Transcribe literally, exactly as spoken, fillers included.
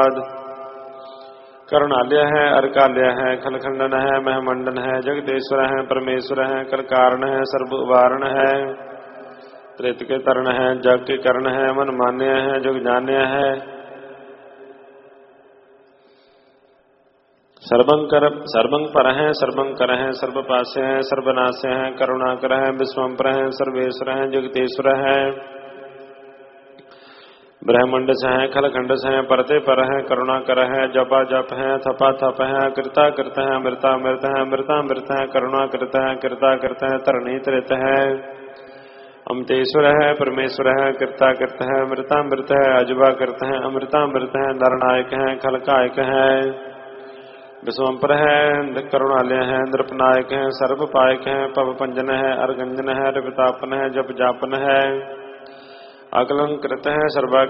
करुणालय है, अरकालय है, खलखंडन है, महमंडन है, जगदेश्वर है, परमेश्वर है, कल कारण है, सर्व उबारण है, त्रेत के तरण है, जग के करण है, मन मान्य है, जग जान्य है, सर्वं कर सर्वं पर है, सर्वं कर है, सर्व पासे है, सर्वनाश है, करुणाकर है, विश्वम्पर है, सर्वेश्वर है, जगतेश्वर है, ब्रह्मंड से है, खलखंड से है, परते पर है, करुणा कर है, जपा जप है, थपा थप है, कृता कृत है, अमृता अमृत है, अमृता अमृत है, करुणा कृत है, कृता कृत है, तरणी त्रित है, अमतेश्वर है, परमेश्वर है, कृता कृत है, अमृता अमृत है, अजबा कृत है, अमृता अमृत है, नरनायक है, खलकायक है, विश्वम्पर है, करुणालय है, नृपनायक है, सर्वपायक है, पवपंजन है, अर्गंजन है, रवितापन है, जप जापन है, अकलंकृत है, सर्वा